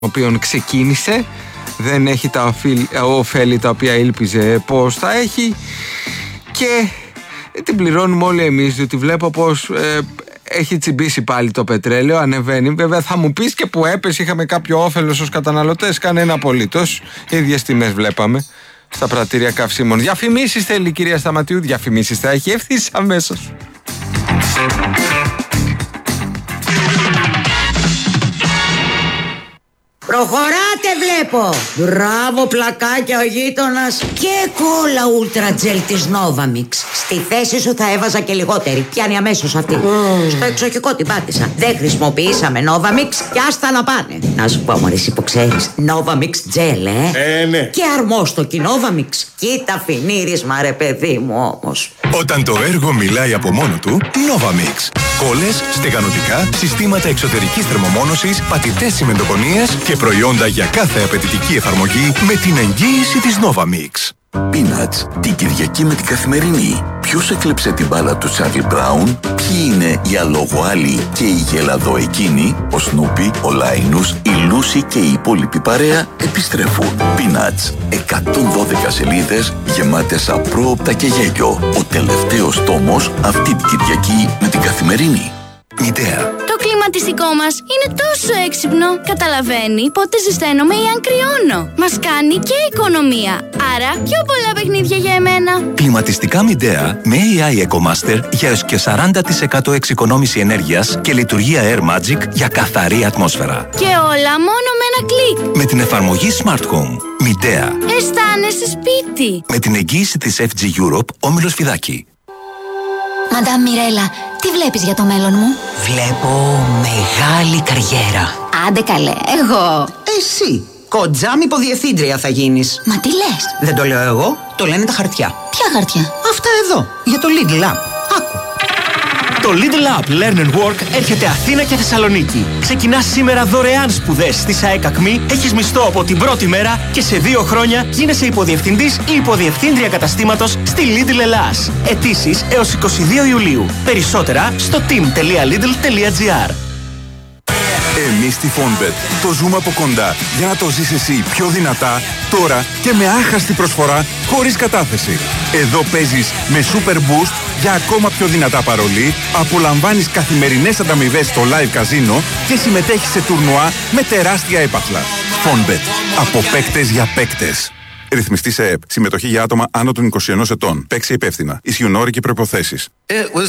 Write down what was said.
οποίον ξεκίνησε, δεν έχει τα ωφέλη τα οποία ήλπιζε πως θα έχει και την πληρώνουμε όλοι εμείς, διότι βλέπω πως έχει τσιμπήσει πάλι το πετρέλαιο, ανεβαίνει. Βέβαια θα μου πεις και που έπεσε, είχαμε κάποιο όφελος ως καταναλωτές, κανένα απολύτως, ίδιες τιμές βλέπαμε στα πρατήρια καυσίμων. Διαφημίσεις θέλει η κυρία Σταματιού, διαφημίσεις θα έχει ευθύς αμέσως. Προχωράτε βλέπω. Μπράβο πλακάκια ο γείτονας. Και κόλλα Ultra Gel της Novamix. Στη θέση σου θα έβαζα και λιγότερη. Πιάνει αμέσως αυτή. Στο εξοχικό την πάτησα. Δεν χρησιμοποιήσαμε Novamix και άστα να πάνε. Να σου πω μωρέ εσύ που ξέρεις, Novamix Gel ναι. Και αρμόστοκι Novamix. Κοίτα φινίρισμα ρε παιδί μου όμως. Όταν το έργο μιλάει από μόνο του, Novamix. Κόλλες, στεγανοτικά, συστήματα εξωτερικής θερμομόνωσης, πατητές τσιμεντοκονίες και προϊόντα για κάθε απαιτητική εφαρμογή με την εγγύηση της Novamix. Peanuts, την Κυριακή με την Καθημερινή. Ποιος έκλεψε την μπάλα του Τσάρλι Μπράουν, ποιοι είναι οι αλογοάλοι και οι γελαδοεκίνοι, ο Σνούπι, ο Λάινους, η Λούση και η υπόλοιπη παρέα επιστρέφουν. Peanuts, 112 σελίδες γεμάτες απρόοπτα και γέλιο. Ο τελευταίος τόμος αυτή την Κυριακή με την Καθημερινή. Μητέα. Το κλιματιστικό μας είναι τόσο έξυπνο. Καταλαβαίνει πότε ζεσταίνομαι ή αν κρυώνω. Μας κάνει και οικονομία. Άρα πιο πολλά παιχνίδια για εμένα. Κλιματιστικά Μητέα με AI EcoMaster για έως και 40% εξοικονόμηση ενέργειας και λειτουργία Air Magic για καθαρή ατμόσφαιρα. Και όλα μόνο με ένα κλικ. Με την εφαρμογή Smart Home. Μητέα. Αισθάνεσαι σπίτι. Με την εγγύηση της FG Europe, Όμιλος Φιδάκη. Μαντάμ Μιρέλα, τι βλέπεις για το μέλλον μου? Βλέπω μεγάλη καριέρα. Άντε καλέ, εγώ. Εσύ, κοντζάμ υποδιευθύντρια θα γίνεις. Μα τι λες? Δεν το λέω εγώ, το λένε τα χαρτιά. Ποια χαρτιά? Αυτά εδώ, για το Lidl App. Άκου. Το Lidl App Learn and Work έρχεται Αθήνα και Θεσσαλονίκη. Ξεκινάς σήμερα δωρεάν σπουδές στη ΣΑΕΚ Ακμή, έχεις μισθό από την πρώτη μέρα και σε 2 χρόνια γίνεσαι υποδιευθυντής ή υποδιευθύντρια καταστήματος στη Lidl Ελλάς. Αιτήσεις έως 22 Ιουλίου. Περισσότερα στο team.lidl.gr. Εμείς στη Fonbet το ζούμε από κοντά για να το ζεις εσύ πιο δυνατά, τώρα και με άχαστη προσφορά χωρίς κατάθεση. Εδώ παίζεις με Super Boost για ακόμα πιο δυνατά παρολί, απολαμβάνεις καθημερινές ανταμοιβές στο live καζίνο και συμμετέχεις σε τουρνουά με τεράστια έπαθλα. Fonbet. Από παίκτες για παίκτες. Ρυθμιστή σε ΕΕΠ. Συμμετοχή για άτομα άνω των 21 ετών. Παίξει υπεύθυνα. Ισχύουν όροι και προϋποθέσεις.